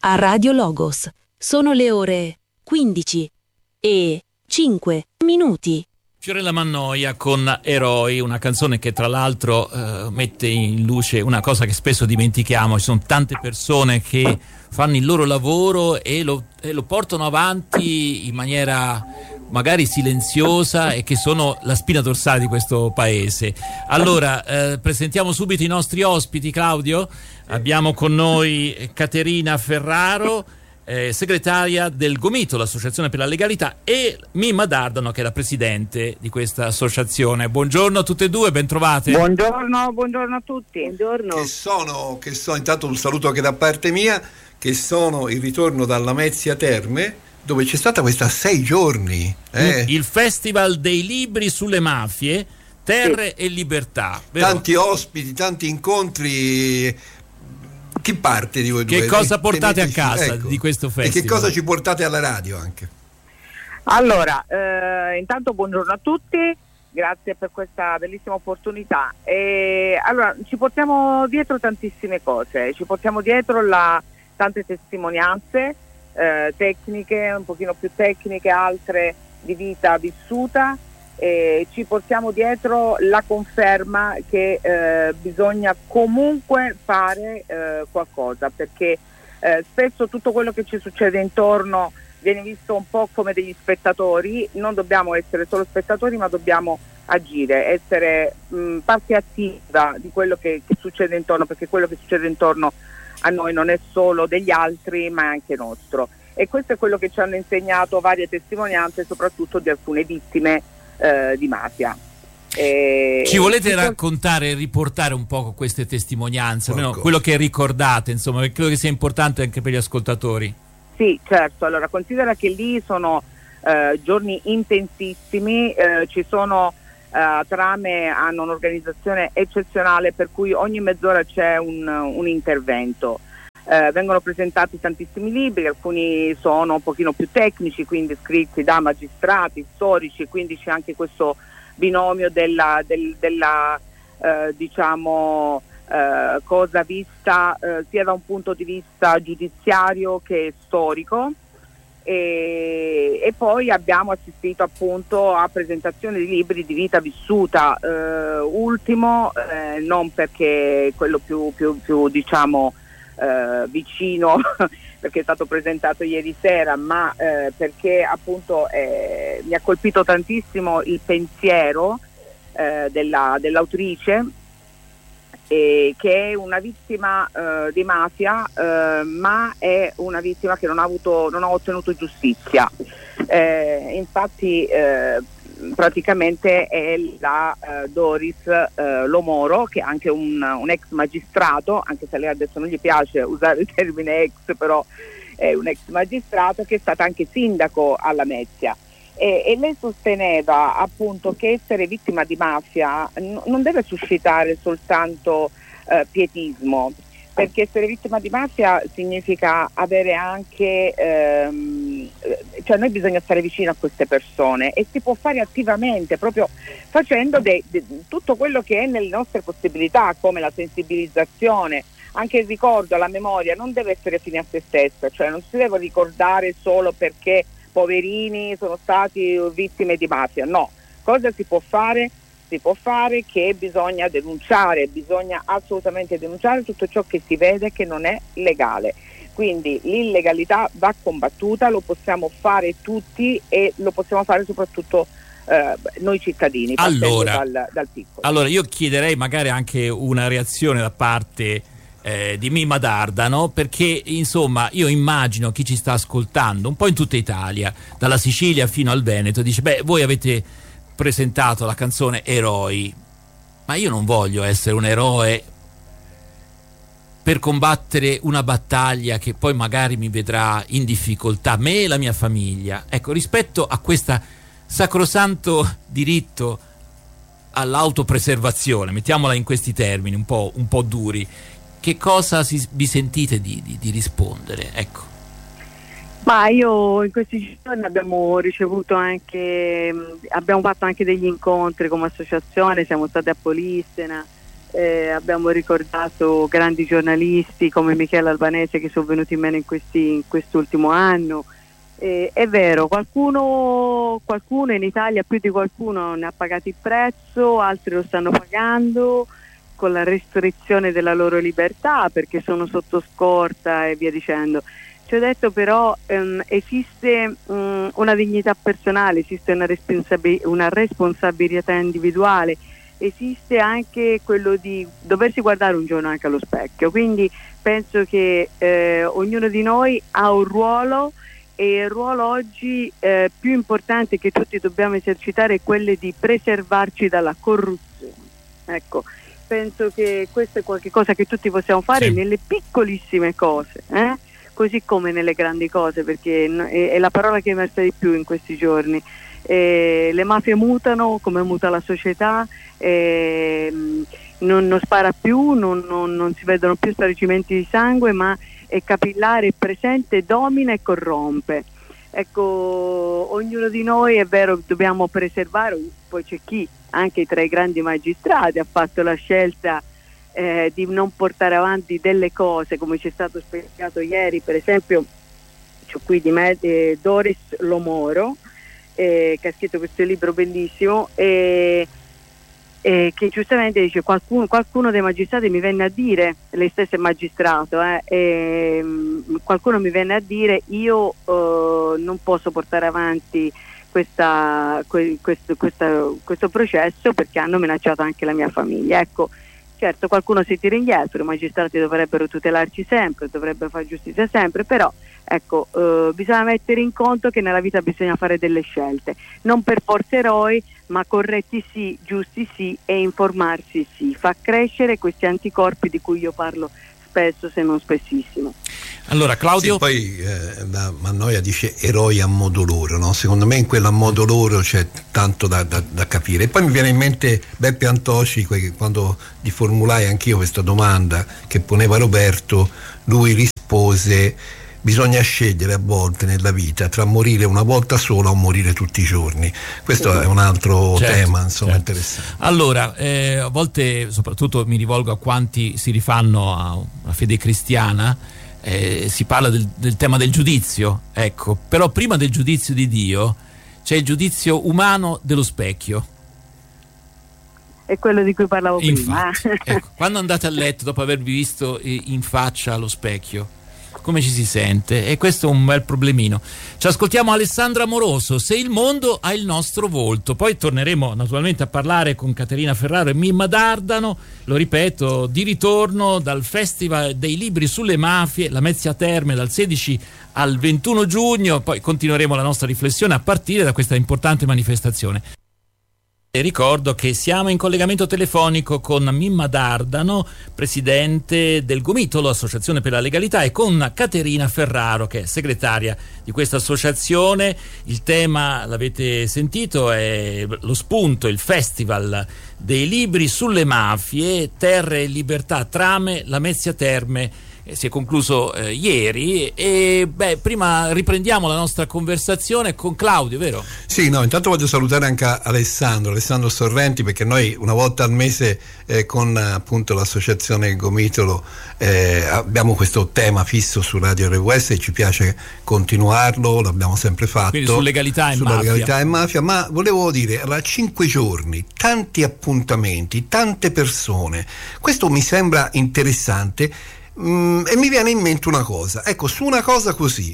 a Radio Logos. Sono le ore 15:05. Fiorella Mannoia con Eroi, una canzone che tra l'altro mette in luce una cosa che spesso dimentichiamo. Ci sono tante persone che fanno il loro lavoro e lo portano avanti in maniera magari silenziosa e che sono la spina dorsale di questo paese. Allora, presentiamo subito i nostri ospiti, Claudio. Abbiamo con noi Caterina Ferraro, segretaria del Gomito, l'Associazione per la Legalità, e Mimma Dardano, che è la presidente di questa associazione. Buongiorno a tutte e due, ben trovate. Buongiorno a tutti. Buongiorno. Che sono intanto un saluto anche da parte mia, che sono in ritorno dalla Lamezia Terme, dove c'è stata questa 6 giorni. Il Festival dei Libri sulle Mafie, Terre e Libertà. Vero? Tanti ospiti, tanti incontri. Chi parte di voi due? Che cosa portate a casa, ecco, di questo festival? E che cosa ci portate alla radio anche? Allora, intanto buongiorno a tutti, grazie per questa bellissima opportunità. Allora, ci portiamo dietro tantissime cose, ci portiamo dietro tante testimonianze tecniche, un pochino più tecniche, altre di vita vissuta. Ci portiamo dietro la conferma che bisogna comunque fare qualcosa, perché spesso tutto quello che ci succede intorno viene visto un po' come degli spettatori. Non dobbiamo essere solo spettatori, ma dobbiamo agire, essere parte attiva di quello che succede intorno, perché quello che succede intorno a noi non è solo degli altri, ma è anche nostro. E questo è quello che ci hanno insegnato varie testimonianze, soprattutto di alcune vittime di mafia. Ci volete raccontare e riportare un po' queste testimonianze, almeno quello che ricordate, insomma, perché credo che sia importante anche per gli ascoltatori. Sì, certo. Allora, considera che lì sono giorni intensissimi, ci sono trame, hanno un'organizzazione eccezionale, per cui ogni mezz'ora c'è un intervento. Vengono presentati tantissimi libri, alcuni sono un pochino più tecnici, quindi scritti da magistrati, storici, quindi c'è anche questo binomio della cosa vista sia da un punto di vista giudiziario che storico, e poi abbiamo assistito appunto a presentazioni di libri di vita vissuta, ultimo non perché quello più diciamo vicino perché è stato presentato ieri sera, ma perché appunto mi ha colpito tantissimo il pensiero dell'autrice, che è una vittima di mafia, ma è una vittima che non ha ottenuto giustizia. Infatti praticamente è la Doris Lomoro, che è anche un ex magistrato, anche se a lei adesso non gli piace usare il termine ex, però è un ex magistrato, che è stata anche sindaco a Lamezia. E lei sosteneva appunto che essere vittima di mafia non deve suscitare soltanto pietismo, perché essere vittima di mafia significa avere anche cioè noi bisogna stare vicino a queste persone, e si può fare attivamente, proprio facendo tutto quello che è nelle nostre possibilità, come la sensibilizzazione, anche il ricordo, la memoria non deve essere fine a se stessa, cioè non si deve ricordare solo perché poverini sono stati vittime di mafia. No, cosa si può fare? Si può fare che bisogna denunciare, bisogna assolutamente denunciare tutto ciò che si vede che non è legale. Quindi l'illegalità va combattuta, lo possiamo fare tutti e lo possiamo fare soprattutto noi cittadini, partendo dal piccolo. Allora io chiederei magari anche una reazione da parte di Mimma Dardano, perché insomma io immagino chi ci sta ascoltando un po' in tutta Italia, dalla Sicilia fino al Veneto, dice: beh, voi avete presentato la canzone Eroi, ma io non voglio essere un eroe per combattere una battaglia che poi magari mi vedrà in difficoltà, me e la mia famiglia. Ecco, rispetto a questo sacrosanto diritto all'autopreservazione, mettiamola in questi termini un po' duri, che cosa vi sentite di rispondere? Ecco. Ma io in questi giorni abbiamo fatto anche degli incontri come associazione, siamo stati a Polissena, abbiamo ricordato grandi giornalisti come Michele Albanese che sono venuti meno in quest'ultimo anno. È vero, qualcuno in Italia, più di qualcuno, ne ha pagato il prezzo, altri lo stanno pagando con la restrizione della loro libertà perché sono sotto scorta e via dicendo. Ci ho detto però esiste una dignità personale, esiste una responsabilità individuale, esiste anche quello di doversi guardare un giorno anche allo specchio, quindi penso che ognuno di noi ha un ruolo, e il ruolo oggi più importante che tutti dobbiamo esercitare è quello di preservarci dalla corruzione. Ecco, penso che questo è qualcosa che tutti possiamo fare nelle piccolissime cose, così come nelle grandi cose, perché è la parola che è emersa di più in questi giorni. Le mafie mutano come muta la società, non spara più, non si vedono più spargimenti di sangue, ma è capillare, è presente, domina e corrompe. Ecco, ognuno di noi, è vero, dobbiamo preservare. Poi c'è chi, anche tra i grandi magistrati, ha fatto la scelta di non portare avanti delle cose, come ci è stato spiegato ieri. Per esempio c'ho qui di me Doris Lomoro, che ha scritto questo libro bellissimo, che giustamente dice qualcuno dei magistrati mi venne a dire, lei stessa è magistrato, qualcuno mi venne a dire io non posso portare avanti questo processo perché hanno minacciato anche la mia famiglia. Ecco, certo, qualcuno si tira indietro, i magistrati dovrebbero tutelarci sempre, dovrebbero fare giustizia sempre, però ecco, bisogna mettere in conto che nella vita bisogna fare delle scelte, non per forza eroi, ma corretti sì, giusti sì, e informarsi sì. Fa crescere questi anticorpi di cui io parlo spesso, se non spessissimo. Allora, Claudio? Sì, poi Mannoia dice eroi a modo loro, no? Secondo me in quella a modo loro c'è tanto da capire. E poi mi viene in mente Beppe Antoci, quando gli formulai anch'io questa domanda che poneva Roberto, lui rispose: bisogna scegliere a volte nella vita tra morire una volta sola o morire tutti i giorni. Questo è un altro tema, insomma, interessante. Allora, a volte, soprattutto mi rivolgo a quanti si rifanno a una fede cristiana, si parla del tema del giudizio, ecco, però prima del giudizio di Dio c'è il giudizio umano dello specchio. È quello di cui parlavo prima. Infatti, ecco, quando andate a letto dopo avervi visto in faccia allo specchio, come ci si sente? E questo è un bel problemino. Ci ascoltiamo Alessandra Moroso, Se il mondo ha il nostro volto. Poi torneremo naturalmente a parlare con Caterina Ferraro e Mimma D'Ardano, lo ripeto, di ritorno dal Festival dei Libri sulle Mafie, Lamezia Terme, dal 16 al 21 giugno. Poi continueremo la nostra riflessione a partire da questa importante manifestazione. E ricordo che siamo in collegamento telefonico con Mimma D'Ardano, presidente del Gomitolo, Associazione per la Legalità, e con Caterina Ferraro, che è segretaria di questa associazione. Il tema, l'avete sentito, è lo spunto, il Festival dei Libri sulle Mafie, Terre e Libertà, Trame, Lamezia Terme. Si è concluso ieri e prima riprendiamo la nostra conversazione con Claudio, vero? Sì, no, intanto voglio salutare anche Alessandro Sorrenti, perché noi una volta al mese con appunto l'associazione Gomitolo abbiamo questo tema fisso su Radio RWS e ci piace continuarlo, l'abbiamo sempre fatto. Quindi su legalità e mafia, ma volevo dire, allora, 5 giorni, tanti appuntamenti, tante persone, questo mi sembra interessante. E mi viene in mente una cosa, ecco, su una cosa così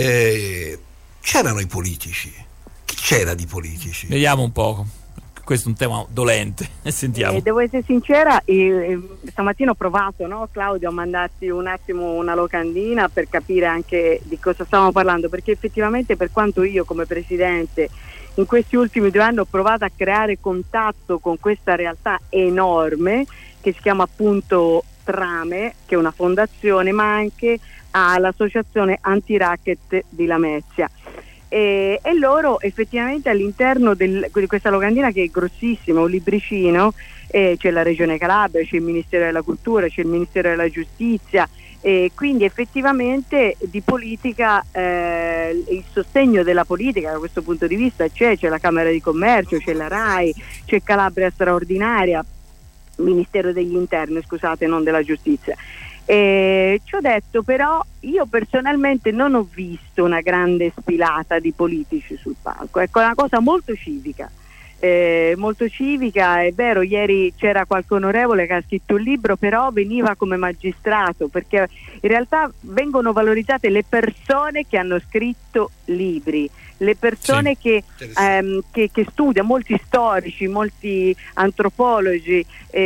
c'erano i politici, chi c'era di politici? Vediamo un po', questo è un tema dolente, sentiamo. Devo essere sincera, stamattina ho provato, no, Claudio, a mandarti un attimo una locandina per capire anche di cosa stavamo parlando, perché effettivamente, per quanto io come presidente in questi ultimi 2 anni ho provato a creare contatto con questa realtà enorme che si chiama appunto Trame, che è una fondazione, ma anche all'associazione anti-racket di Lamezia, e loro effettivamente all'interno di questa locandina, che è grossissima, un libricino, c'è la Regione Calabria, c'è il Ministero della Cultura, c'è il Ministero della Giustizia, quindi effettivamente di politica, il sostegno della politica da questo punto di vista c'è la Camera di Commercio, c'è la RAI, c'è Calabria Straordinaria. Ministero degli Interni, scusate, non della Giustizia. Ci ho detto, però io personalmente non ho visto una grande sfilata di politici sul palco, ecco, è una cosa molto civica. Molto civica, è vero, ieri c'era qualche onorevole che ha scritto un libro, però veniva come magistrato, perché in realtà vengono valorizzate le persone che hanno scritto libri, le persone che studiano, molti storici, molti antropologi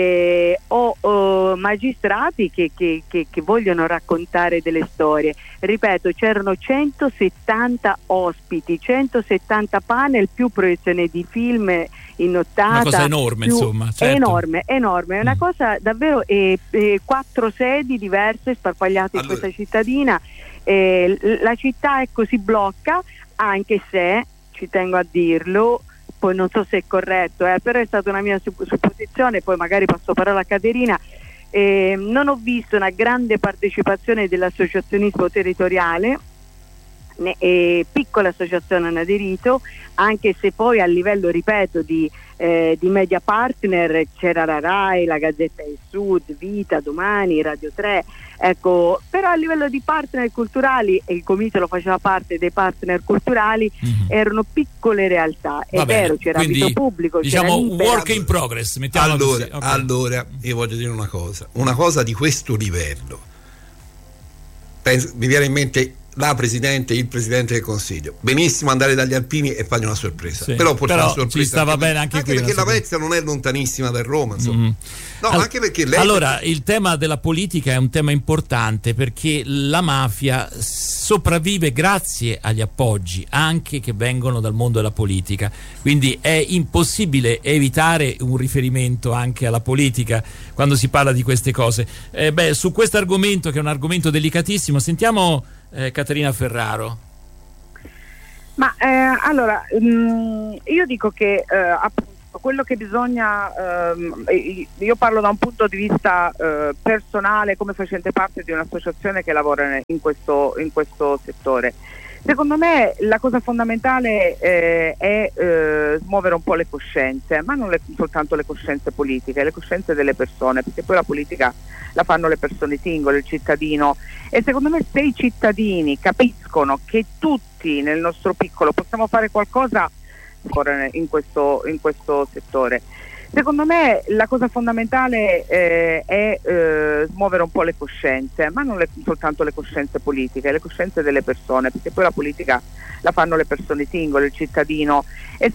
o magistrati che vogliono raccontare delle storie. Ripeto, c'erano 170 ospiti, 170 panel più proiezione di film in nottata. Una cosa enorme, insomma. Certo. Enorme, è una cosa davvero, 4 sedi diverse sparpagliate in questa cittadina. La città si blocca, anche se, ci tengo a dirlo, poi non so se è corretto, però è stata una mia supposizione, poi magari passo parola a Caterina. Non ho visto una grande partecipazione dell'associazionismo territoriale, piccole associazioni hanno aderito, anche se poi a livello, ripeto, di media partner c'era la RAI, la Gazzetta del Sud, Vita, Domani, Radio 3, ecco, però a livello di partner culturali, e il Comitelo faceva parte dei partner culturali, erano piccole realtà. È vero, c'era abito pubblico, diciamo c'era work in progress, mettiamola così. Okay. Allora, io voglio dire una cosa di questo livello. Mi viene in mente il presidente del Consiglio. Benissimo andare dagli alpini e fargli una sorpresa, però una sorpresa ci stava bene anche qui, perché la Venezia non è lontanissima da Roma, insomma. Anche perché lei... Allora, il tema della politica è un tema importante, perché la mafia sopravvive grazie agli appoggi anche che vengono dal mondo della politica, quindi è impossibile evitare un riferimento anche alla politica quando si parla di queste cose. Su questo argomento, che è un argomento delicatissimo, sentiamo Caterina Ferraro. Ma allora, io dico che appunto quello che bisogna, io parlo da un punto di vista personale, come facente parte di un'associazione che lavora in questo settore. Secondo me la cosa fondamentale è smuovere un po' le coscienze, ma non soltanto le coscienze politiche, le coscienze delle persone, perché poi la politica la fanno le persone singole, il cittadino, e secondo me se i cittadini capiscono che tutti nel nostro piccolo possiamo fare qualcosa in questo settore. Secondo me la cosa fondamentale è smuovere un po' le coscienze, ma non soltanto le coscienze politiche, le coscienze delle persone, perché poi la politica la fanno le persone singole, il cittadino, e